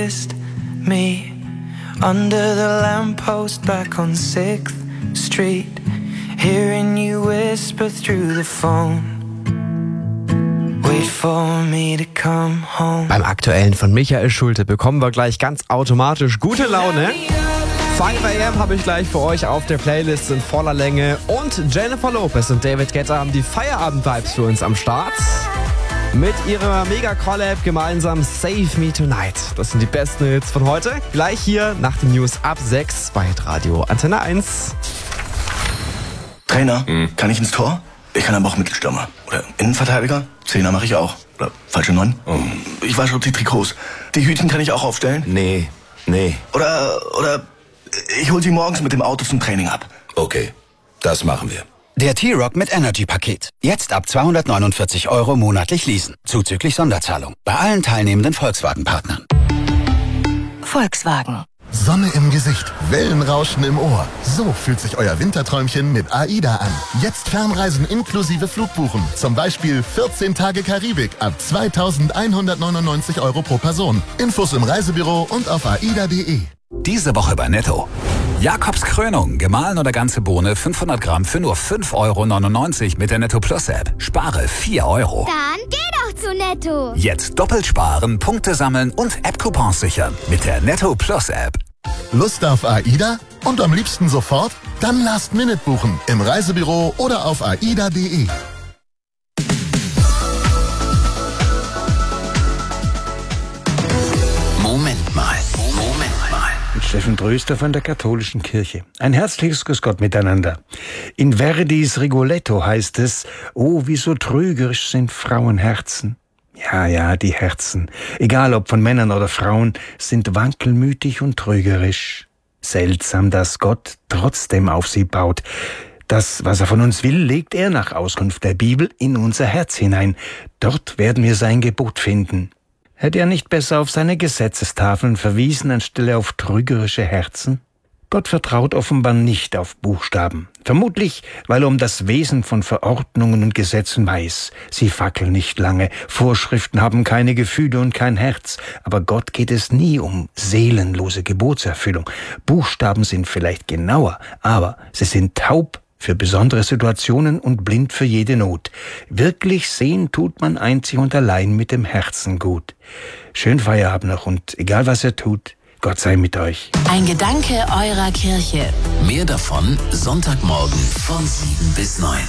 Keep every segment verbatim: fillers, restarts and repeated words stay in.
kissed me under the lamppost back on sixth Street, hearing you whisper through the phone. Wait for me to come home. Beim Aktuellen von Michael Schulte bekommen wir gleich ganz automatisch gute Laune. fünf A M habe ich gleich für euch auf der Playlist in voller Länge. Und Jennifer Lopez und David Guetta haben die Feierabend-Vibes für uns am Start. Mit ihrer Mega-Collab gemeinsam Save Me Tonight. Das sind die besten Hits von heute. Gleich hier nach den News ab sechs bei Radio Antenne eins. Trainer, mhm. kann ich ins Tor? Ich kann aber auch Mittelstürmer. Oder Innenverteidiger? Zehner mache ich auch. Oder falsche Neun? Oh. Ich wasche auch die Trikots. Die Hütchen kann ich auch aufstellen? Nee, nee. Oder, oder ich hol sie morgens mit dem Auto zum Training ab. Okay, das machen wir. Der T-Rock mit Energy-Paket. Jetzt ab zweihundertneunundvierzig Euro monatlich leasen. Zuzüglich Sonderzahlung. Bei allen teilnehmenden Volkswagen-Partnern. Volkswagen. Sonne im Gesicht, Wellenrauschen im Ohr. So fühlt sich euer Winterträumchen mit AIDA an. Jetzt Fernreisen inklusive Flugbuchen. Zum Beispiel vierzehn Tage Karibik ab zweitausendeinhundertneunundneunzig Euro pro Person. Infos im Reisebüro und auf aida punkt de. Diese Woche bei Netto. Jakobs Krönung, gemahlen oder ganze Bohne, fünfhundert Gramm für nur fünf Euro neunundneunzig mit der Netto Plus App. Spare vier Euro. Dann geh doch zu Netto. Jetzt doppelt sparen, Punkte sammeln und App-Coupons sichern mit der Netto Plus App. Lust auf AIDA? Und am liebsten sofort? Dann Last Minute buchen. Im Reisebüro oder auf aida punkt de. Moment mal. Moment mal. Steffen Tröster von der Katholischen Kirche. Ein herzliches Grüß Gott miteinander. In Verdis Rigoletto heißt es: Oh, wie so trügerisch sind Frauenherzen. Ja, ja, die Herzen, egal ob von Männern oder Frauen, sind wankelmütig und trügerisch. Seltsam, dass Gott trotzdem auf sie baut. Das, was er von uns will, legt er nach Auskunft der Bibel in unser Herz hinein. Dort werden wir sein Gebot finden. Hätte er nicht besser auf seine Gesetzestafeln verwiesen, anstelle auf trügerische Herzen? Gott vertraut offenbar nicht auf Buchstaben. Vermutlich, weil er um das Wesen von Verordnungen und Gesetzen weiß. Sie fackeln nicht lange, Vorschriften haben keine Gefühle und kein Herz. Aber Gott geht es nie um seelenlose Gebotserfüllung. Buchstaben sind vielleicht genauer, aber sie sind taub für besondere Situationen und blind für jede Not. Wirklich sehen tut man einzig und allein mit dem Herzen gut. Schönen Feierabend noch und egal was ihr tut, Gott sei mit euch. Ein Gedanke eurer Kirche. Mehr davon Sonntagmorgen von sieben bis neun.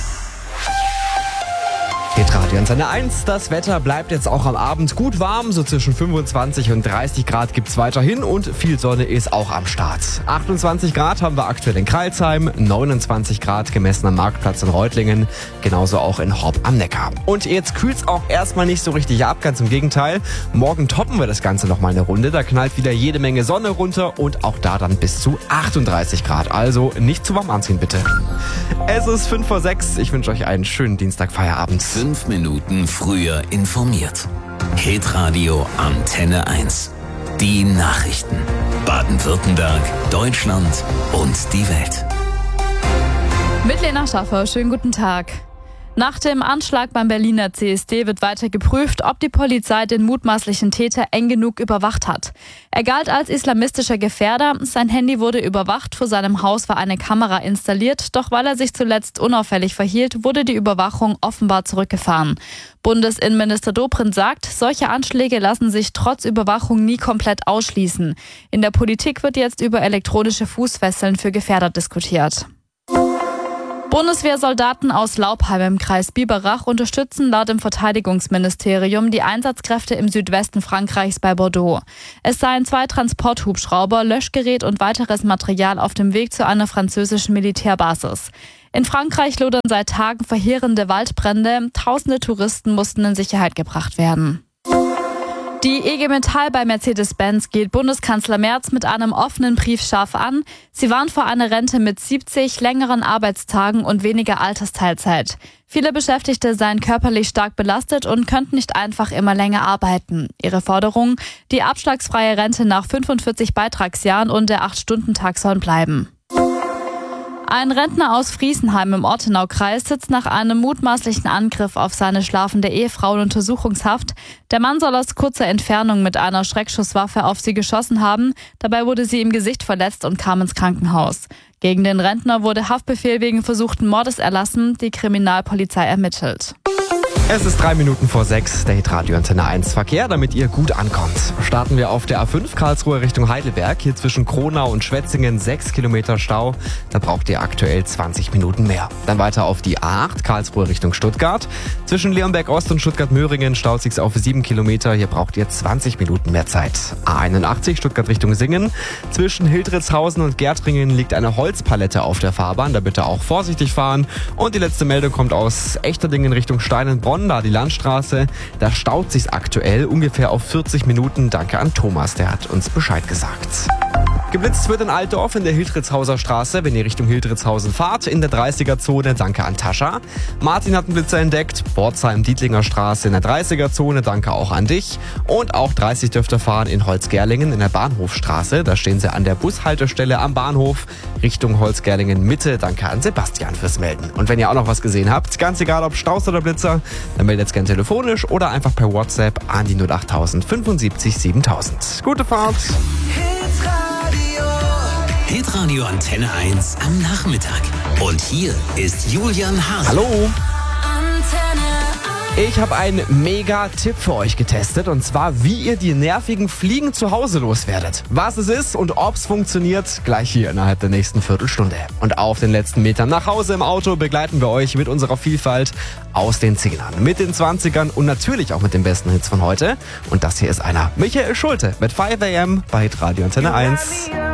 Geht Radio Antenne eins. Das Wetter bleibt jetzt auch am Abend gut warm. So zwischen fünfundzwanzig und dreißig Grad gibt's weiterhin und viel Sonne ist auch am Start. achtundzwanzig Grad haben wir aktuell in Crailsheim, neunundzwanzig Grad gemessen am Marktplatz in Reutlingen, genauso auch in Horb am Neckar. Und jetzt kühlt's auch erstmal nicht so richtig ab, ganz im Gegenteil. Morgen toppen wir das Ganze nochmal eine Runde. Da knallt wieder jede Menge Sonne runter und auch da dann bis zu achtunddreißig Grad. Also nicht zu warm anziehen, bitte. Es ist fünf vor sechs. Ich wünsche euch einen schönen Dienstagfeierabend. Fünf Minuten früher informiert. Hitradio Antenne eins. Die Nachrichten. Baden-Württemberg, Deutschland und die Welt. Mit Lena Schaffer, schönen guten Tag. Nach dem Anschlag beim Berliner C S D wird weiter geprüft, ob die Polizei den mutmaßlichen Täter eng genug überwacht hat. Er galt als islamistischer Gefährder, sein Handy wurde überwacht, vor seinem Haus war eine Kamera installiert, doch weil er sich zuletzt unauffällig verhielt, wurde die Überwachung offenbar zurückgefahren. Bundesinnenminister Dobrindt sagt, solche Anschläge lassen sich trotz Überwachung nie komplett ausschließen. In der Politik wird jetzt über elektronische Fußfesseln für Gefährder diskutiert. Bundeswehrsoldaten aus Laubheim im Kreis Biberach unterstützen laut dem Verteidigungsministerium die Einsatzkräfte im Südwesten Frankreichs bei Bordeaux. Es seien zwei Transporthubschrauber, Löschgerät und weiteres Material auf dem Weg zu einer französischen Militärbasis. In Frankreich lodern seit Tagen verheerende Waldbrände. Tausende Touristen mussten in Sicherheit gebracht werden. Die E G Metall bei Mercedes-Benz geht Bundeskanzler Merz mit einem offenen Brief scharf an. Sie warnt vor einer Rente mit siebzig, längeren Arbeitstagen und weniger Altersteilzeit. Viele Beschäftigte seien körperlich stark belastet und könnten nicht einfach immer länger arbeiten. Ihre Forderung: die abschlagsfreie Rente nach fünfundvierzig Beitragsjahren und der acht Stunden Tag sollen bleiben. Ein Rentner aus Friesenheim im Ortenaukreis sitzt nach einem mutmaßlichen Angriff auf seine schlafende Ehefrau in Untersuchungshaft. Der Mann soll aus kurzer Entfernung mit einer Schreckschusswaffe auf sie geschossen haben. Dabei wurde sie im Gesicht verletzt und kam ins Krankenhaus. Gegen den Rentner wurde Haftbefehl wegen versuchten Mordes erlassen. Die Kriminalpolizei ermittelt. Es ist drei Minuten vor sechs, der Hitradio Antenne eins Verkehr, damit ihr gut ankommt. Starten wir auf der A fünf Karlsruhe Richtung Heidelberg. Hier zwischen Kronau und Schwetzingen sechs Kilometer Stau. Da braucht ihr aktuell zwanzig Minuten mehr. Dann weiter auf die A acht Karlsruhe Richtung Stuttgart. Zwischen Leonberg Ost und Stuttgart-Möhringen staut sich's auf sieben Kilometer. Hier braucht ihr zwanzig Minuten mehr Zeit. A einundachtzig Stuttgart Richtung Singen. Zwischen Hildritzhausen und Gärtringen liegt eine Holzpalette auf der Fahrbahn. Da bitte auch vorsichtig fahren. Und die letzte Meldung kommt aus Echterdingen Richtung Steinenbronn. Da die Landstraße, da staut sich's aktuell ungefähr auf vierzig Minuten. Danke an Thomas, der hat uns Bescheid gesagt. Geblitzt wird in Altdorf in der Hildritzhauser Straße, wenn ihr Richtung Hildritzhausen fahrt, in der dreißiger-Zone, danke an Tascha. Martin hat einen Blitzer entdeckt, Borzheim-Dietlinger Straße in der dreißiger-Zone, danke auch an dich. Und auch dreißig dürft ihr fahren in Holzgerlingen in der Bahnhofstraße, da stehen sie an der Bushaltestelle am Bahnhof, Richtung Holzgerlingen Mitte, danke an Sebastian fürs Melden. Und wenn ihr auch noch was gesehen habt, ganz egal ob Staus oder Blitzer, dann meldet gerne telefonisch oder einfach per WhatsApp an die null acht null null fünfundsiebzig siebentausend. Gute Fahrt! Hitradio Antenne eins am Nachmittag. Und hier ist Julian Hase. Hallo! Ich habe einen Mega-Tipp für euch getestet, und zwar, wie ihr die nervigen Fliegen zu Hause loswerdet. Was es ist und ob es funktioniert, gleich hier innerhalb der nächsten Viertelstunde. Und auf den letzten Metern nach Hause im Auto begleiten wir euch mit unserer Vielfalt aus den Zehnern, mit den Zwanzigern und natürlich auch mit den besten Hits von heute. Und das hier ist einer. Michael Schulte mit five a m bei Radio Antenne eins.